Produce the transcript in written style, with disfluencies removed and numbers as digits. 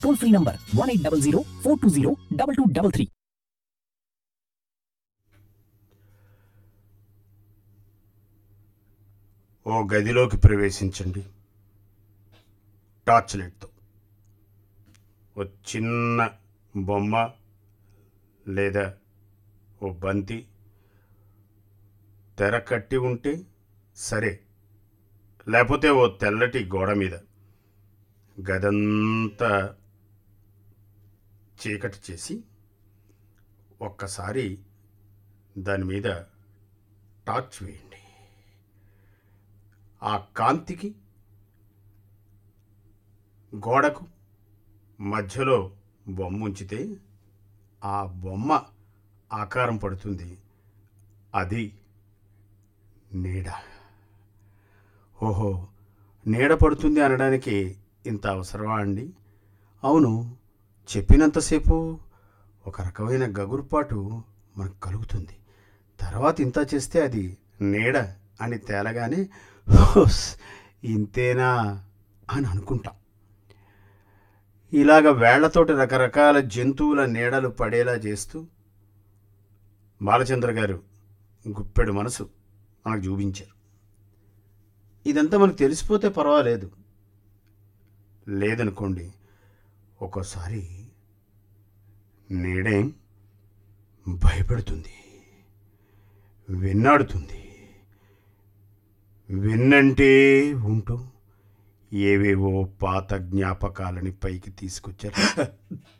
Toll free number 1800 420 2233. ఓ గదిలోకి ప్రవేశించండి. Torch లైట్తో ఓ చిన్న బొమ్మ లేదా ఓ బంతి తెర కట్టి ఉంటే సరే, లేకపోతే ఓ తెల్లటి గోడ మీద గదంతా చీకటి చేసి ఒక్కసారి దాని మీద టార్చ్ వేయండి. ఆ కాంతికి గోడకు మధ్యలో బొమ్మ ఉంచితే ఆ బొమ్మ ఆకారం పడుతుంది. అది నీడ. ఓహో, నీడ పడుతుంది అనడానికి ఇంత అవసరమా అండి? అవును, చెప్పినంతసేపు ఒక రకమైన గగురుపాటు మనకు కలుగుతుంది. తర్వాత ఇంత చేస్తే అది నీడ అని తేలగానే ఇంతేనా అని అనుకుంటాం. ఇలాగ వేళ్లతోటి రకరకాల జంతువుల నీడలు పడేలా చేస్తూ బాలచంద్ర గారు గుప్పెడు మనసు మనకు చూపించారు. ఇదంతా మనకు తెలిసిపోతే పర్వాలేదు, లేదనుకోండి ఒక్కోసారి నీడే భయపెడుతుంది, వెన్నాడుతుంది. వెన్నంటే ఉంటూ ఏవేవో పాత జ్ఞాపకాలని పైకి తీసుకొచ్చారు.